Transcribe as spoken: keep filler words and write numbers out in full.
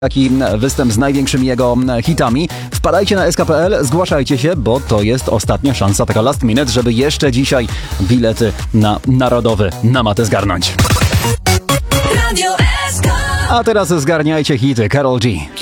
Taki występ z największymi jego hitami. Wpadajcie na S K kropka P L, zgłaszajcie się, bo to jest ostatnia szansa, taka last minute, żeby jeszcze dzisiaj bilety na Narodowy na matę zgarnąć. A teraz zgarniajcie hity Karol G.